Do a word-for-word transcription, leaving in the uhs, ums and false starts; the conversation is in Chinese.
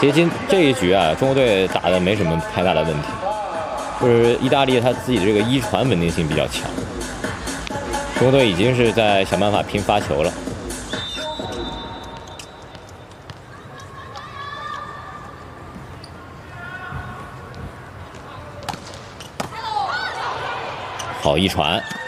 其实今这一局啊，中国队打的没什么太大的问题，就是意大利他自己这个一传稳定性比较强，中国队已经是在想办法拼发球了。好一传。